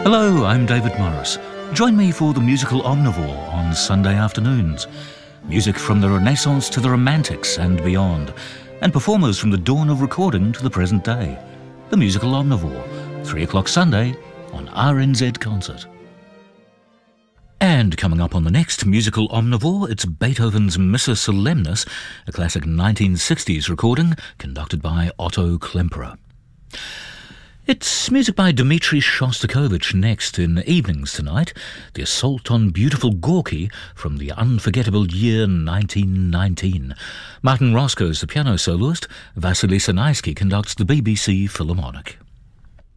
Hello, I'm David Morris. Join me for the musical Omnivore on Sunday afternoons. Music from the Renaissance to the Romantics and beyond, and performers from the dawn of recording to the present day. The musical Omnivore, 3 o'clock Sunday on RNZ Concert. And coming up on the next musical Omnivore, it's Beethoven's Missa Solemnis, a classic 1960s recording conducted by Otto Klemperer. It's music by Dmitri Shostakovich next in Evenings Tonight, the Assault on Beautiful Gorky from the unforgettable year 1919. Martin Roscoe's the piano soloist, Vasily Sanaisky conducts the BBC Philharmonic.